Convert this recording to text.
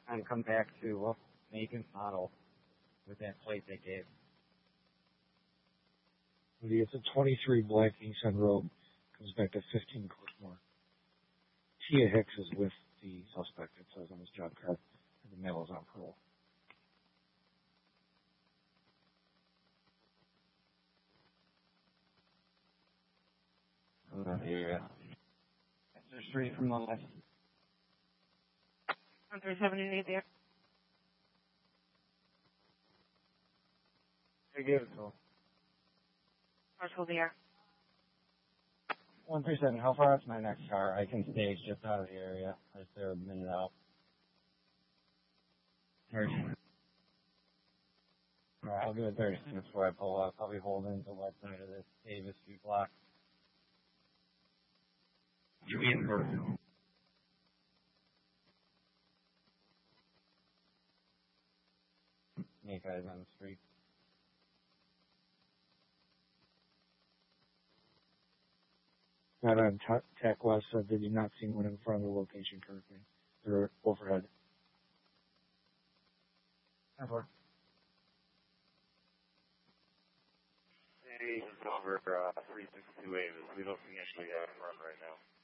and come back to what make and model with that plate they gave. It's a 23 black Nissan Rogue. Comes back to 15 Clickmore. Tia Hicks is with the suspect, it says on his job card, and the male is on parole. Yeah. There's 3 from the left. 137 there. I give it to him. Partial there. 137, how far out's my next car? I can stage just out of the area. I just there a minute out. Alright, I'll give it 30 seconds before I pull up. I'll be holding the left side of this Davis Street block. You in first. Make eyes on the street. Not on TAC West said they did not see one in front of the location currently. They're overhead. Over. Hey, over 362 Avis. We don't think actually have a run right now.